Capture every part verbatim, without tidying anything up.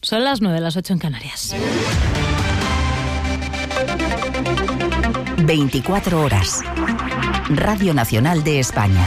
Son las nueve, las ocho en Canarias. veinticuatro horas. Radio Nacional de España.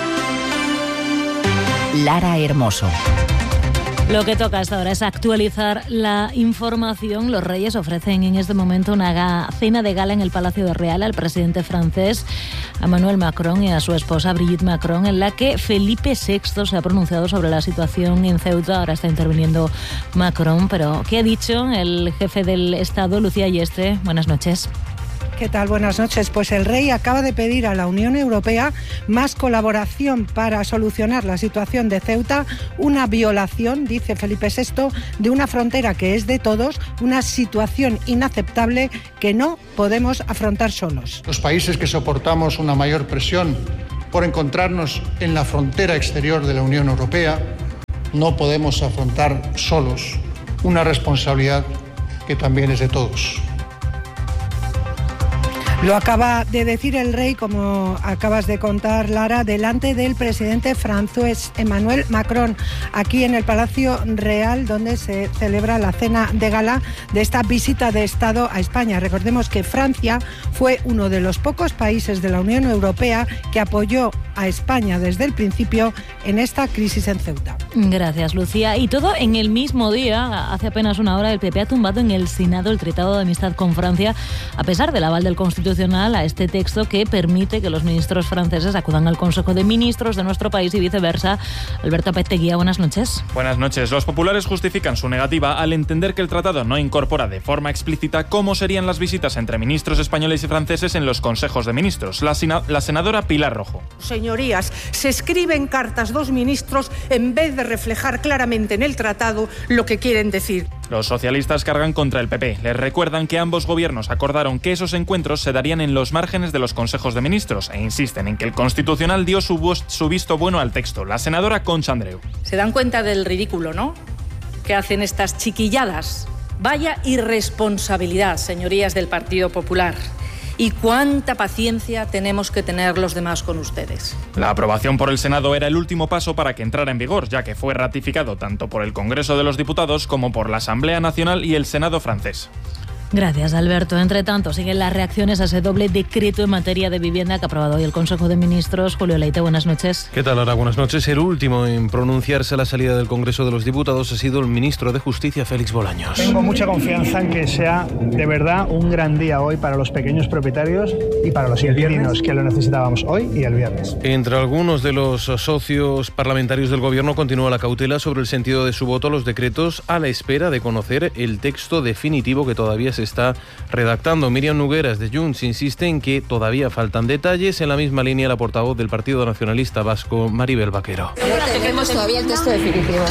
Lara Hermoso. Lo que toca hasta ahora es actualizar la información. Los Reyes ofrecen en este momento una cena de gala en el Palacio de Real al presidente francés, a Emmanuel Macron, y a su esposa Brigitte Macron, en la que Felipe sexto se ha pronunciado sobre la situación en Ceuta. Ahora está interviniendo Macron, pero ¿qué ha dicho el jefe del Estado, Lucía Ayestre? Buenas noches. ¿Qué tal? Buenas noches. Pues el rey acaba de pedir a la Unión Europea más colaboración para solucionar la situación de Ceuta, una violación, dice Felipe sexto, de una frontera que es de todos, una situación inaceptable que no podemos afrontar solos. Los países que soportamos una mayor presión por encontrarnos en la frontera exterior de la Unión Europea no podemos afrontar solos una responsabilidad que también es de todos. Lo acaba de decir el rey, como acabas de contar, Lara, delante del presidente francés Emmanuel Macron, aquí en el Palacio Real, donde se celebra la cena de gala de esta visita de Estado a España. Recordemos que Francia fue uno de los pocos países de la Unión Europea que apoyó a España desde el principio en esta crisis en Ceuta. Gracias, Lucía. Y todo en el mismo día. Hace apenas una hora el P P ha tumbado en el Senado el Tratado de Amistad con Francia, a pesar del aval del Constitucional a este texto que permite que los ministros franceses acudan al Consejo de Ministros de nuestro país y viceversa. Alberto Peteguía, buenas noches. Buenas noches. Los populares justifican su negativa al entender que el tratado no incorpora de forma explícita cómo serían las visitas entre ministros españoles y franceses en los consejos de ministros. La, sina- la senadora Pilar Rojo. Señorías, se escriben cartas dos ministros en vez de reflejar claramente en el tratado lo que quieren decir. Los socialistas cargan contra el P P. Les recuerdan que ambos gobiernos acordaron que esos encuentros se darían en los márgenes de los consejos de ministros e insisten en que el Constitucional dio su, voz, su visto bueno al texto. La senadora Concha Andreu. Se dan cuenta del ridículo, ¿no?, que hacen estas chiquilladas. Vaya irresponsabilidad, señorías del Partido Popular. ¿Y cuánta paciencia tenemos que tener los demás con ustedes? La aprobación por el Senado era el último paso para que entrara en vigor, ya que fue ratificado tanto por el Congreso de los Diputados como por la Asamblea Nacional y el Senado francés. Gracias, Alberto. Entre tanto, siguen las reacciones a ese doble decreto en materia de vivienda que ha aprobado hoy el Consejo de Ministros. Julio Leite, buenas noches. ¿Qué tal, Lara? Buenas noches. El último en pronunciarse a la salida del Congreso de los Diputados ha sido el ministro de Justicia, Félix Bolaños. Tengo mucha confianza en que sea de verdad un gran día hoy para los pequeños propietarios y para los inquilinos, que lo necesitábamos hoy y el viernes. Entre algunos de los socios parlamentarios del Gobierno continúa la cautela sobre el sentido de su voto a los decretos, a la espera de conocer el texto definitivo que todavía se está redactando. Miriam Nogueras, de Junts, insiste en que todavía faltan detalles. En la misma línea, la portavoz del Partido Nacionalista Vasco, Maribel Vaquero. No tenemos todavía el texto definitivo.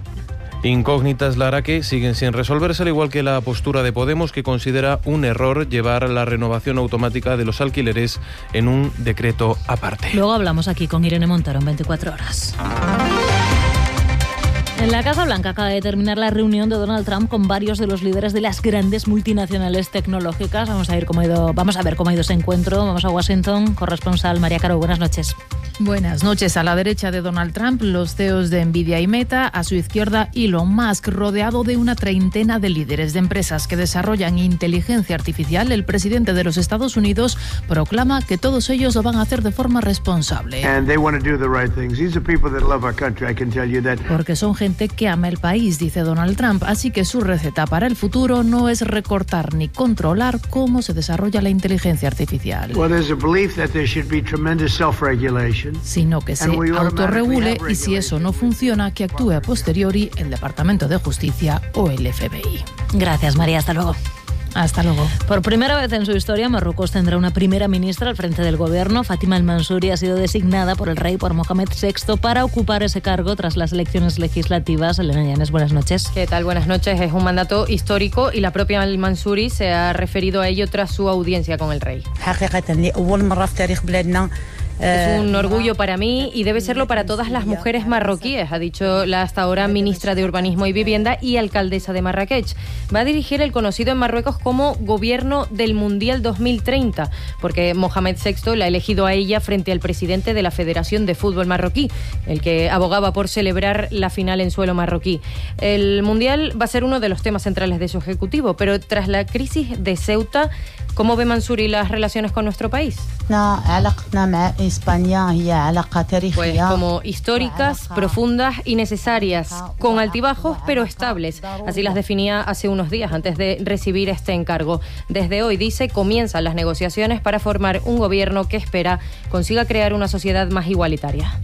Incógnitas, Lara, que siguen sin resolverse, al igual que la postura de Podemos, que considera un error llevar la renovación automática de los alquileres en un decreto aparte. Luego hablamos aquí con Irene Montero en veinticuatro horas. En la Casa Blanca acaba de terminar la reunión de Donald Trump con varios de los líderes de las grandes multinacionales tecnológicas. Vamos a ir cómo ha ido, vamos a ver cómo ha ido ese encuentro. Vamos a Washington, corresponsal María Caro. Buenas noches. Buenas noches. A la derecha de Donald Trump, los C E Os de Nvidia y Meta. A su izquierda, Elon Musk, rodeado de una treintena de líderes de empresas que desarrollan inteligencia artificial. El presidente de los Estados Unidos proclama que todos ellos lo van a hacer de forma responsable. Porque son gente que ama el país, dice Donald Trump. Así que su receta para el futuro no es recortar ni controlar cómo se desarrolla la inteligencia artificial, sino que se autorregule, y si eso no funciona, que actúe a posteriori el Departamento de Justicia o el F B I. Gracias, María. Hasta luego. Hasta luego. Por primera vez en su historia, Marruecos tendrá una primera ministra al frente del gobierno. Fátima al-Mansouri ha sido designada por el rey, por Mohamed sexto, para ocupar ese cargo tras las elecciones legislativas. Elena Llanes, buenas noches. ¿Qué tal? Buenas noches. Es un mandato histórico y la propia al-Mansouri se ha referido a ello tras su audiencia con el rey. Es un orgullo para mí y debe serlo para todas las mujeres marroquíes, ha dicho la hasta ahora ministra de Urbanismo y Vivienda y alcaldesa de Marrakech. Va a dirigir el conocido en Marruecos como Gobierno del Mundial dos mil treinta, porque Mohamed sexto la ha elegido a ella frente al presidente de la Federación de Fútbol marroquí, el que abogaba por celebrar la final en suelo marroquí. El Mundial va a ser uno de los temas centrales de su ejecutivo, pero tras la crisis de Ceuta, ¿cómo ve Mansouri las relaciones con nuestro país? Pues como históricas, profundas y necesarias, con altibajos pero estables. Así las definía hace unos días antes de recibir este encargo. Desde hoy, dice, comienzan las negociaciones para formar un gobierno que espera consiga crear una sociedad más igualitaria.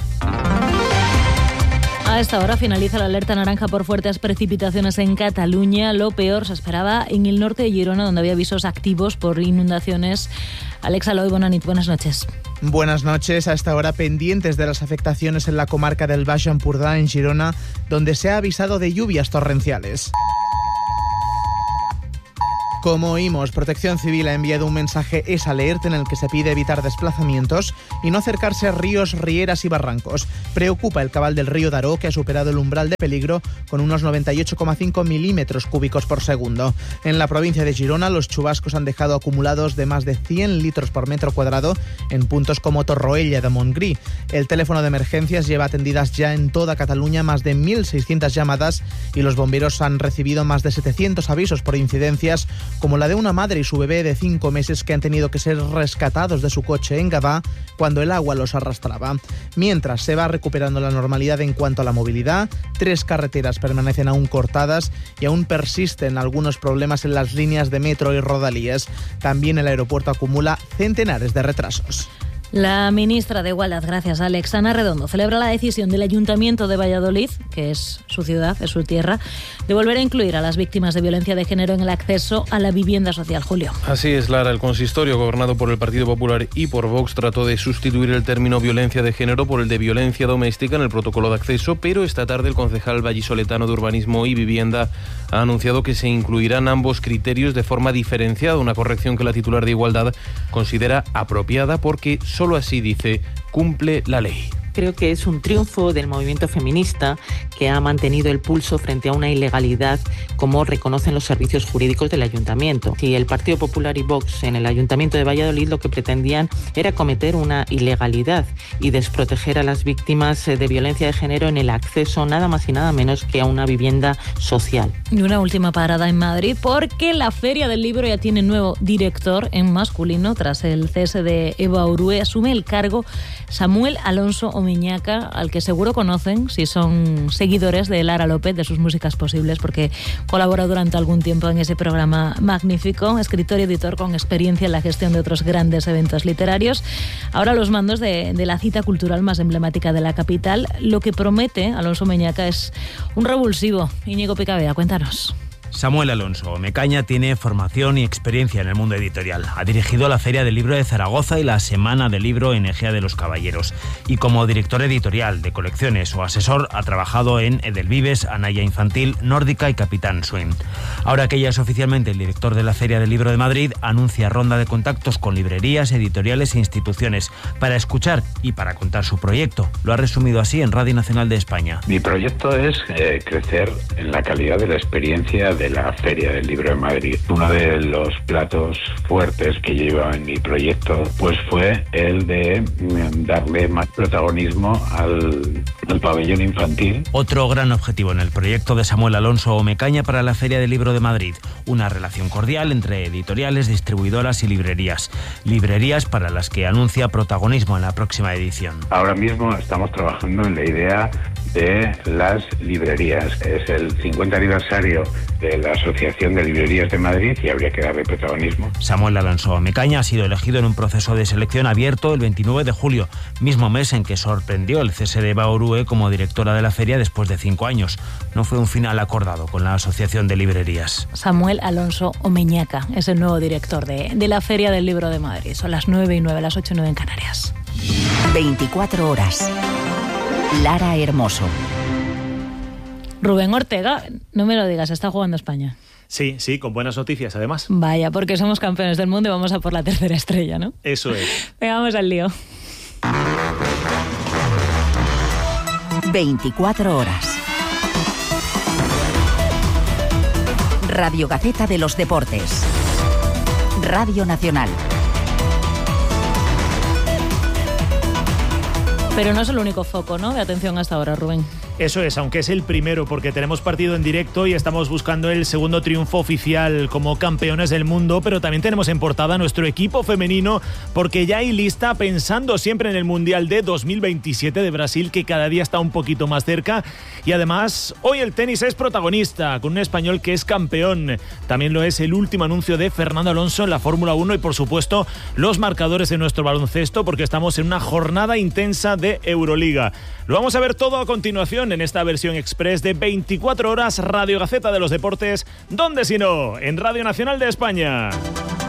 A esta hora finaliza la alerta naranja por fuertes precipitaciones en Cataluña. Lo peor se esperaba en el norte de Girona, donde había avisos activos por inundaciones. Alexa Loy, Bonanit, buenas noches. Buenas noches. A esta hora pendientes de las afectaciones en la comarca del Baix Empordà, en Girona, donde se ha avisado de lluvias torrenciales. Como oímos, Protección Civil ha enviado un mensaje S Alert en el que se pide evitar desplazamientos y no acercarse a ríos, rieras y barrancos. Preocupa el cabal del río Daró, que ha superado el umbral de peligro con unos noventa y ocho coma cinco milímetros cúbicos por segundo. En la provincia de Girona, los chubascos han dejado acumulados de más de cien litros por metro cuadrado en puntos como Torroella de Montgrí. El teléfono de emergencias lleva atendidas ya en toda Cataluña más de mil seiscientas llamadas y los bomberos han recibido más de setecientos avisos por incidencias, como la de una madre y su bebé de cinco meses que han tenido que ser rescatados de su coche en Gavà cuando el agua los arrastraba. Mientras se va recuperando la normalidad en cuanto a la movilidad, tres carreteras permanecen aún cortadas y aún persisten algunos problemas en las líneas de metro y rodalíes. También el aeropuerto acumula centenares de retrasos. La ministra de Igualdad, gracias Alex, Ana Redondo, celebra la decisión del Ayuntamiento de Valladolid, que es su ciudad, es su tierra, de volver a incluir a las víctimas de violencia de género en el acceso a la vivienda social. Julio. Así es, Lara. El consistorio, gobernado por el Partido Popular y por Vox, trató de sustituir el término violencia de género por el de violencia doméstica en el protocolo de acceso, pero esta tarde el concejal vallisoletano de Urbanismo y Vivienda ha anunciado que se incluirán ambos criterios de forma diferenciada, una corrección que la titular de Igualdad considera apropiada porque solo así, dice, cumple la ley. Creo que es un triunfo del movimiento feminista que ha mantenido el pulso frente a una ilegalidad, como reconocen los servicios jurídicos del ayuntamiento. Si el Partido Popular y Vox en el Ayuntamiento de Valladolid lo que pretendían era cometer una ilegalidad y desproteger a las víctimas de violencia de género en el acceso nada más y nada menos que a una vivienda social. Y una última parada en Madrid, porque la Feria del Libro ya tiene nuevo director en masculino. Tras el cese de Eva Urue, asume el cargo Samuel Alonso Omeñaca, al que seguro conocen si son seguidores de Lara López, de sus músicas posibles, porque colaboró durante algún tiempo en ese programa magnífico, escritor y editor con experiencia en la gestión de otros grandes eventos literarios. Ahora los mandos de, de la cita cultural más emblemática de la capital. Lo que promete Alonso Omeñaca es un revulsivo. Íñigo Picabea, cuéntanos. Samuel Alonso Omecaña tiene formación y experiencia en el mundo editorial. Ha dirigido la Feria del Libro de Zaragoza y la Semana del Libro en Egea de los Caballeros. Y como director editorial de colecciones o asesor ha trabajado en Edelvives, Anaya Infantil, Nórdica y Capitán Swing. Ahora que ya es oficialmente el director de la Feria del Libro de Madrid, anuncia ronda de contactos con librerías, editoriales e instituciones para escuchar y para contar su proyecto. Lo ha resumido así en Radio Nacional de España. Mi proyecto es eh, crecer en la calidad de la experiencia de la Feria del Libro de Madrid. Uno de los platos fuertes que lleva en mi proyecto pues fue el de darle más protagonismo al, al pabellón infantil. Otro gran objetivo en el proyecto de Samuel Alonso Omecaña para la Feria del Libro de Madrid, una relación cordial entre editoriales, distribuidoras y librerías. Librerías para las que anuncia protagonismo en la próxima edición. Ahora mismo estamos trabajando en la idea de las librerías. Es el cincuenta aniversario de la Asociación de Librerías de Madrid y habría que darle protagonismo. Samuel Alonso Omecaña ha sido elegido en un proceso de selección abierto el veintinueve de julio, mismo mes en que sorprendió el cese de Eva Urue como directora de la feria después de cinco años. No fue un final acordado con la Asociación de Librerías. Samuel Alonso Omeñaca es el nuevo director de, de la Feria del Libro de Madrid. Son las nueve y nueve, las ocho y nueve en Canarias. veinticuatro horas. Lara Hermoso. Rubén Ortega, no me lo digas, está jugando España. Sí, sí, con buenas noticias además. Vaya, porque somos campeones del mundo y vamos a por la tercera estrella, ¿no? Eso es. Venga, vamos al lío. veinticuatro horas. Radio Gaceta de los Deportes. Radio Nacional. Pero no es el único foco, ¿no?, de atención hasta ahora, Rubén. Eso es, aunque es el primero, porque tenemos partido en directo y estamos buscando el segundo triunfo oficial como campeones del mundo, pero también tenemos en portada nuestro equipo femenino, porque ya hay lista pensando siempre en el Mundial de dos mil veintisiete de Brasil, que cada día está un poquito más cerca. Y además, hoy el tenis es protagonista, con un español que es campeón. También lo es el último anuncio de Fernando Alonso en la Fórmula uno y, por supuesto, los marcadores de nuestro baloncesto, porque estamos en una jornada intensa de Euroliga. Lo vamos a ver todo a continuación en esta versión express de veinticuatro horas Radio Gaceta de los Deportes. ¿Dónde si no? En Radio Nacional de España.